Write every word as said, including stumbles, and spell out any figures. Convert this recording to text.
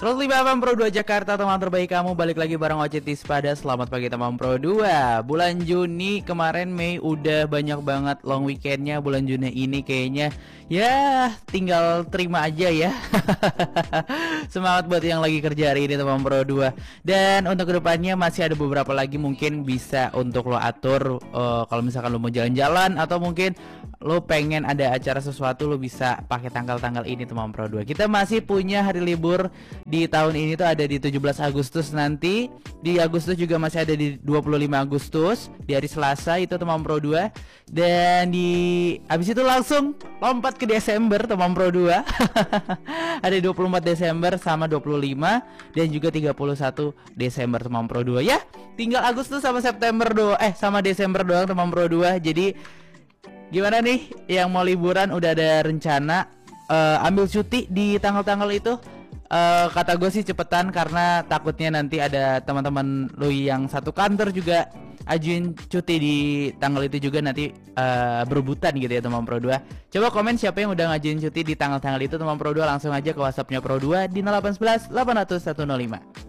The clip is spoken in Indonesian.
lima F M Pro dua Jakarta, teman terbaik kamu. Balik lagi bareng Ocit Ispada. Selamat pagi teman Pro dua. Bulan Juni kemarin, Mei udah banyak banget long weekendnya. Bulan Juni ini kayaknya ya tinggal terima aja ya. Semangat buat yang lagi kerja hari ini teman Pro dua. Dan untuk kedepannya masih ada beberapa lagi mungkin bisa untuk lo atur. uh, Kalau misalkan lo mau jalan-jalan atau mungkin lo pengen ada acara sesuatu, lo bisa pakai tanggal-tanggal ini teman Pro dua. Kita masih punya hari libur di tahun ini tuh ada di tujuh belas Agustus nanti. Di Agustus juga masih ada di dua puluh lima Agustus di hari Selasa itu teman Pro dua. Dan di habis itu langsung lompat ke Desember teman Pro dua. Ada dua puluh empat Desember sama dua puluh lima dan juga tiga puluh satu Desember teman Pro dua ya. Tinggal Agustus sama September doang eh sama Desember doang teman Pro dua. Jadi gimana nih yang mau liburan, udah ada rencana uh, ambil cuti di tanggal-tanggal itu? Uh, kata gue sih cepetan, karena takutnya nanti ada teman-teman lo yang satu kantor juga ajuin cuti di tanggal itu juga, nanti uh, berebutan gitu ya teman Pro dua. Coba komen siapa yang udah ngajuin cuti di tanggal-tanggal itu teman Pro dua, langsung aja ke WhatsAppnya Pro dua di nol delapan satu satu delapan nol nol satu nol lima.